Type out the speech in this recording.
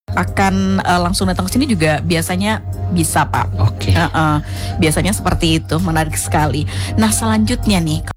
akan langsung datang ke sini juga biasanya bisa, Pak. Oke. Biasanya seperti itu, menarik sekali. Nah, selanjutnya nih.